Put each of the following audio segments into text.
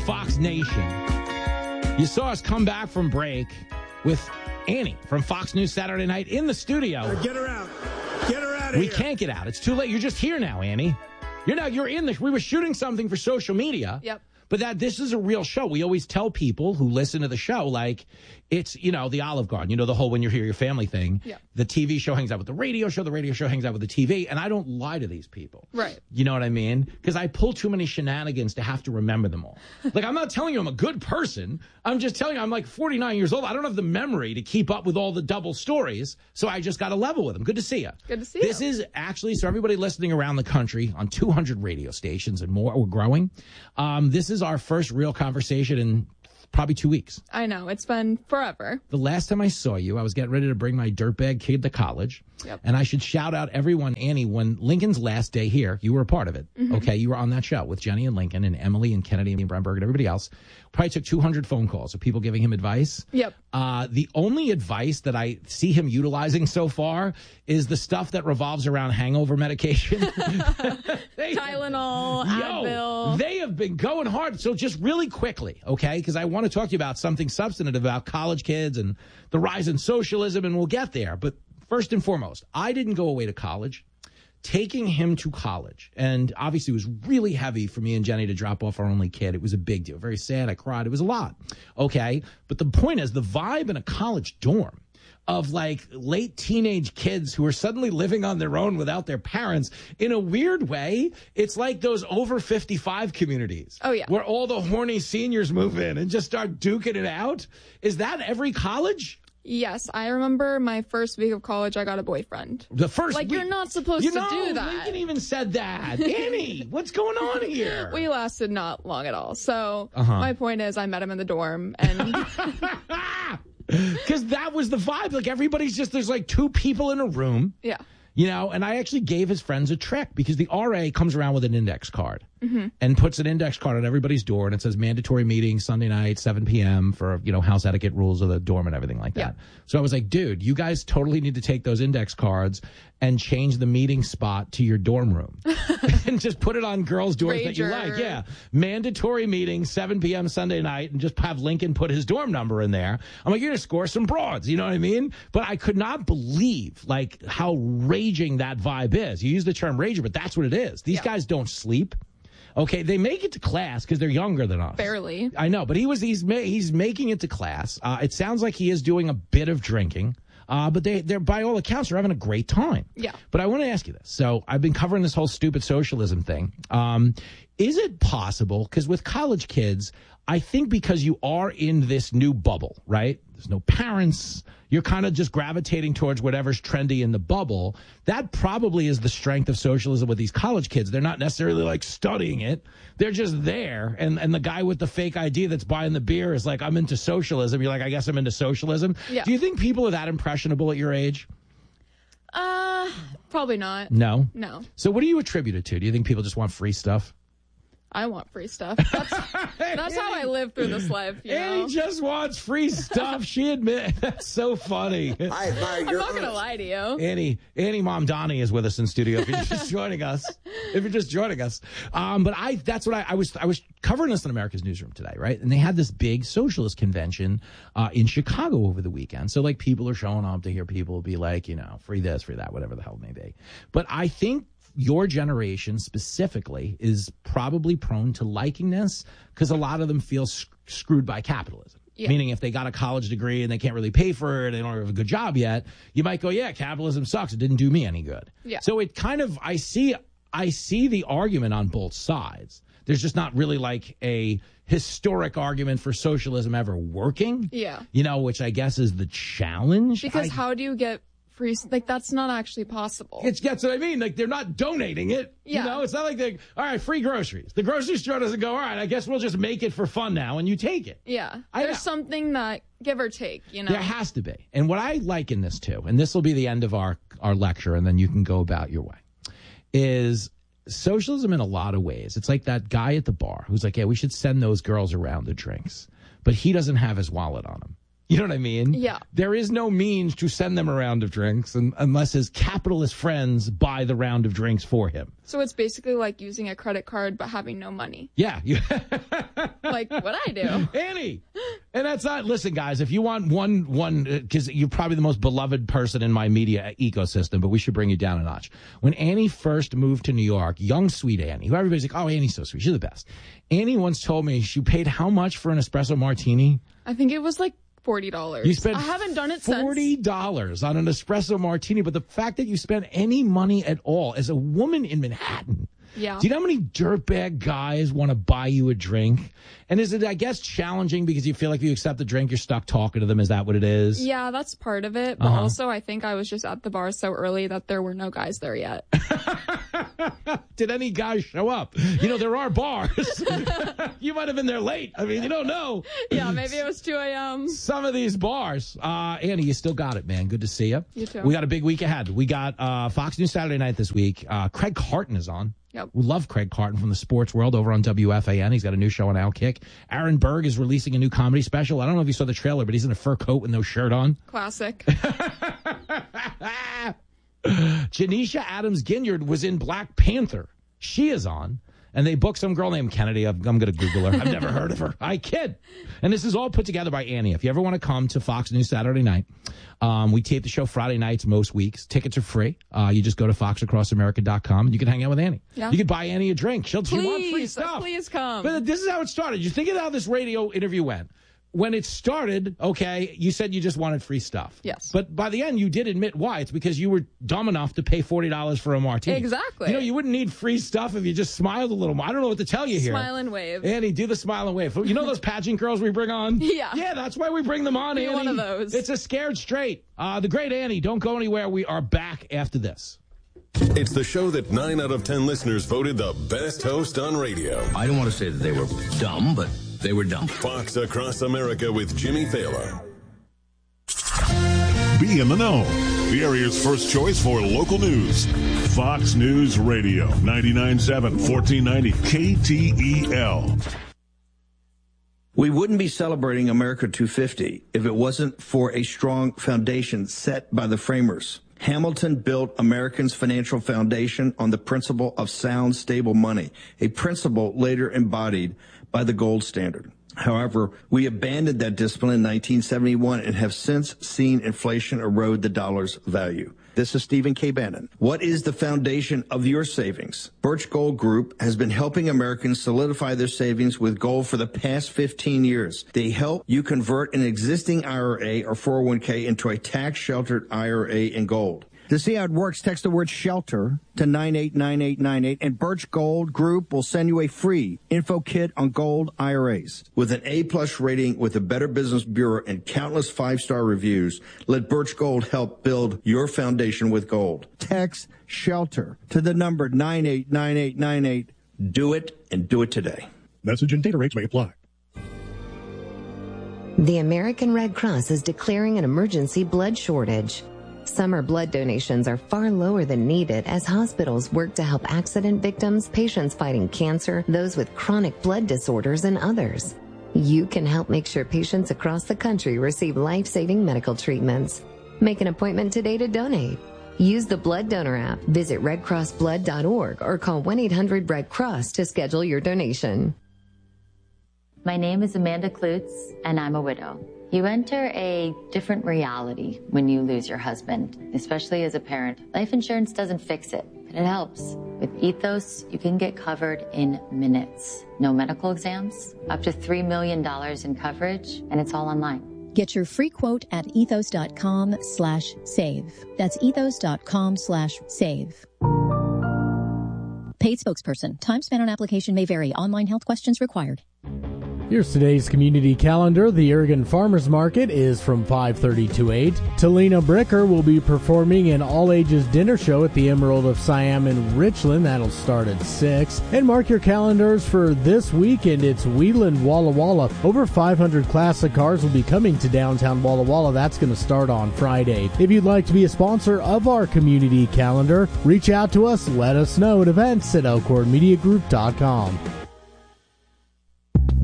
Fox Nation. You saw us come back from break with Annie from Fox News Saturday Night in the studio. Get her out. Get her out of We here. can't get out. It's too late. You're just here now, Annie. You're in the. We were shooting something for social media. Yep. But this is a real show. We always tell people who listen to the show, like, it's, the Olive Garden, the whole when you're here, your family thing. Yeah. The TV show hangs out with the radio show hangs out with the TV. And I don't lie to these people. Right. You know what I mean? Because I pull too many shenanigans to have to remember them all. Like, I'm not telling you I'm a good person. I'm just telling you I'm like 49 years old. I don't have the memory to keep up with all the double stories. So I just got to level with them. Good to see you. Good to see you. This is actually, so everybody listening around the country on 200 radio stations and more, we're growing. This is our first real conversation in probably 2 weeks. I know. It's been forever. The last time I saw you, I was getting ready to bring my dirtbag kid to college. Yep. And I should shout out everyone, Annie, when Lincoln's last day here, you were a part of it. Mm-hmm. Okay, you were on that show with Jenny and Lincoln and Emily and Kennedy and Bremberg and everybody else. Probably took 200 phone calls of people giving him advice. Yep. The only advice that I see him utilizing so far is the stuff that revolves around hangover medication. Tylenol, Advil. They have been going hard. So just really quickly, okay, because I want to talk to you about something substantive about college kids and the rise in socialism, and we'll get there. But first and foremost, I didn't go away to college. Taking him to college, and obviously it was really heavy for me and Jenny to drop off our only kid. It was a big deal. Very sad. I cried. It was a lot. Okay. But the point is, the vibe in a college dorm of like late teenage kids who are suddenly living on their own without their parents, in a weird way, it's like those over 55 communities. Oh, yeah. Where all the horny seniors move in and just start duking it out. Is that every college? Yes, I remember my first week of college, I got a boyfriend. The first week. You're not supposed to do that. Lincoln even said that. Annie, what's going on here? We lasted not long at all. So my point is, I met him in the dorm, and because that was the vibe. Like, everybody's just, there's like two people in a room. Yeah. And I actually gave his friends a trick because the RA comes around with an index card and puts an index card on everybody's door, and it says mandatory meeting Sunday night, 7 p.m. for, house etiquette rules of the dorm and everything like that. So I was like, dude, you guys totally need to take those index cards and change the meeting spot to your dorm room and just put it on girls' doors that you like. Yeah. Mandatory meeting, 7 p.m. Sunday night, and just have Lincoln put his dorm number in there. I'm like, you're going to score some broads. You know what I mean? But I could not believe like how raging that vibe is. You use the term rager, but that's what it is. These guys don't sleep. Okay, they make it to class because they're younger than us. Barely. I know, but he's making it to class. It sounds like he is doing a bit of drinking. But they're by all accounts, are having a great time. Yeah. But I want to ask you this. So I've been covering this whole stupid socialism thing. Is it possible, because with college kids, I think because you are in this new bubble, right? There's no parents. You're kind of just gravitating towards whatever's trendy in the bubble. That probably is the strength of socialism with these college kids. They're not necessarily like studying it. They're just there. And the guy with the fake ID that's buying the beer is like, I'm into socialism. You're like, I guess I'm into socialism. Yeah. Do you think people are that impressionable at your age? Probably not. No? No. So what do you attribute it to? Do you think people just want free stuff? I want free stuff. That's how I live through this life, Annie just wants free stuff. She admits. That's so funny. I'm not going to lie to you. Annie Mom Donnie is with us in studio if you're just joining us. But that's what I was covering this in America's Newsroom today, right? And they had this big socialist convention in Chicago over the weekend. So like people are showing up to hear people be like, free this, free that, whatever the hell it may be. But I think your generation specifically is probably prone to liking this because a lot of them feel screwed by capitalism. Yeah. Meaning if they got a college degree and they can't really pay for it, they don't have a good job yet, you might go, yeah, capitalism sucks. It didn't do me any good. Yeah. So it kind of, I see the argument on both sides. There's just not really like a historic argument for socialism ever working. Yeah. Which I guess is the challenge. Because how do you get free? Like, that's not actually possible. That's what I mean. Like, they're not donating it. Yeah. It's not like they're, all right, free groceries. The grocery store doesn't go, all right, I guess we'll just make it for fun now, and you take it. Yeah. There's something that give or take, There has to be. And what I like in this, too, and this will be the end of our lecture, and then you can go about your way, is socialism in a lot of ways. It's like that guy at the bar who's like, yeah, we should send those girls around the drinks. But he doesn't have his wallet on him. You know what I mean? Yeah. There is no means to send them a round of drinks unless his capitalist friends buy the round of drinks for him. So it's basically like using a credit card but having no money. Yeah. Like what I do. Annie. And that's not, listen, guys, if you want one, because you're probably the most beloved person in my media ecosystem, but we should bring you down a notch. When Annie first moved to New York, young, sweet Annie, who everybody's like, oh, Annie's so sweet. She's the best. Annie once told me she paid how much for an espresso martini? I think it was like $40. You spent I haven't done it since. $40 on an espresso martini, but the fact that you spent any money at all as a woman in Manhattan. Yeah. Do you know how many dirtbag guys want to buy you a drink? And is it, I guess, challenging because you feel like if you accept the drink, you're stuck talking to them? Is that what it is? Yeah, that's part of it. But also, I think I was just at the bar so early that there were no guys there yet. Did any guys show up? You know, there are bars. You might have been there late. I mean, you don't know. Yeah, maybe it was 2 a.m. Some of these bars. Annie, you still got it, man. Good to see you. You too. We got a big week ahead. We got Fox News Saturday night this week. Craig Carton is on. Yep. We love Craig Carton from the sports world over on WFAN. He's got a new show on Outkick. Aaron Berg is releasing a new comedy special. I don't know if you saw the trailer, but he's in a fur coat with no shirt on. Classic. Janisha Adams Ginyard was in Black Panther. She is on. And they booked some girl named Kennedy. I'm going to Google her. I've never heard of her. I kid. And this is all put together by Annie. If you ever want to come to Fox News Saturday night, we tape the show Friday nights most weeks. Tickets are free. You just go to foxacrossamerica.com and you can hang out with Annie. Yeah. You can buy Annie a drink. She wants free stuff. Please come. But this is how it started. You think of how this radio interview went. When it started, okay, you said you just wanted free stuff. Yes. But by the end, you did admit why. It's because you were dumb enough to pay $40 for a martini. Exactly. You know, you wouldn't need free stuff if you just smiled a little more. I don't know what to tell you here. Smile and wave. Annie, do the smile and wave. You know those pageant girls we bring on? Yeah. Yeah, that's why we bring them on, Be Annie. one of those. It's a scared straight. The great Annie, don't go anywhere. We are back after this. It's the show that 9 out of 10 listeners voted the best host on radio. I don't want to say that they were dumb, but they were dumb. Fox Across America with Jimmy Thaler. Be in the know. The area's first choice for local news. Fox News Radio, 99.7, 1490 KTEL. We wouldn't be celebrating America 250 if it wasn't for a strong foundation set by the framers. Hamilton built Americans' financial foundation on the principle of sound, stable money, a principle later embodied by the gold standard. However, we abandoned that discipline in 1971 and have since seen inflation erode the dollar's value. This is Stephen K. Bannon. What is the foundation of your savings? Birch Gold Group has been helping Americans solidify their savings with gold for the past 15 years. They help you convert an existing IRA or 401k into a tax-sheltered IRA in gold. To see how it works, text the word SHELTER to 989898, and Birch Gold Group will send you a free info kit on gold IRAs. With an A-plus rating with the Better Business Bureau and countless 5-star reviews, let Birch Gold help build your foundation with gold. Text SHELTER to the number 989898. Do it, and do it today. Message and data rates may apply. The American Red Cross is declaring an emergency blood shortage. Summer blood donations are far lower than needed as hospitals work to help accident victims, patients fighting cancer, those with chronic blood disorders, and others. You can help make sure patients across the country receive life-saving medical treatments. Make an appointment today to donate. Use the Blood Donor app, visit redcrossblood.org, or call 1-800-RED-CROSS to schedule your donation. My name is Amanda Klutz, and I'm a widow. You enter a different reality when you lose your husband, especially as a parent. Life insurance doesn't fix it, but it helps. With Ethos, you can get covered in minutes. No medical exams, up to $3 million in coverage, and it's all online. Get your free quote at ethos.com/save. That's ethos.com/save. Paid spokesperson. Time spent on application may vary. Online health questions required. Here's today's community calendar. The Oregon Farmers Market is from 5:30 to 8. Talina Bricker will be performing an all-ages dinner show at the Emerald of Siam in Richland. That'll start at 6. And mark your calendars for this weekend. It's Wheeland Walla Walla. Over 500 classic cars will be coming to downtown Walla Walla. That's going to start on Friday. If you'd like to be a sponsor of our community calendar, reach out to us. Let us know at events@elkhornmediagroup.com.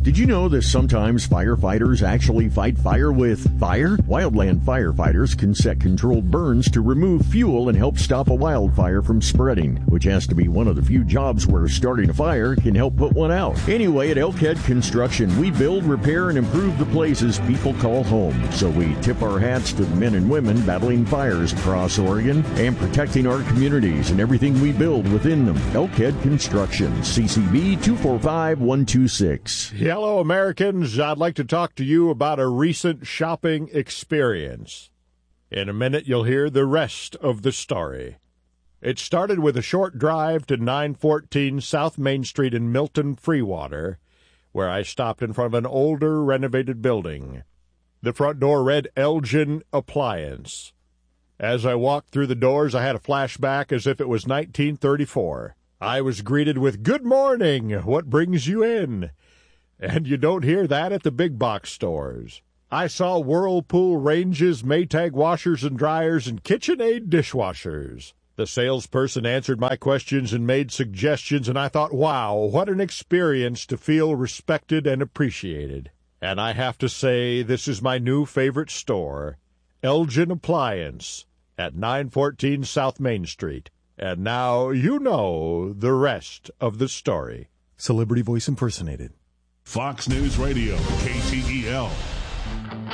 Did you know that sometimes firefighters actually fight fire with fire? Wildland firefighters can set controlled burns to remove fuel and help stop a wildfire from spreading, which has to be one of the few jobs where starting a fire can help put one out. Anyway, at Elkhead Construction, we build, repair, and improve the places people call home. So we tip our hats to the men and women battling fires across Oregon and protecting our communities and everything we build within them. Elkhead Construction, CCB 245126. Hello, Americans. I'd like to talk to you about a recent shopping experience. In a minute, you'll hear the rest of the story. It started with a short drive to 914 South Main Street in Milton, Freewater, where I stopped in front of an older, renovated building. The front door read Elgin Appliance. As I walked through the doors, I had a flashback as if it was 1934. I was greeted with, "Good morning, what brings you in?" And you don't hear that at the big box stores. I saw Whirlpool ranges, Maytag washers and dryers, and KitchenAid dishwashers. The salesperson answered my questions and made suggestions, and I thought, wow, what an experience to feel respected and appreciated. And I have to say, this is my new favorite store, Elgin Appliance, at 914 South Main Street. And now you know the rest of the story. Celebrity voice impersonated. Fox News Radio, KTEL.